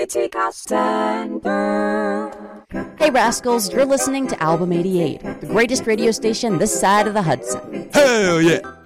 City Center. Hey Rascals, you're listening to Album 88, the greatest radio station this side of the Hudson. Hell yeah!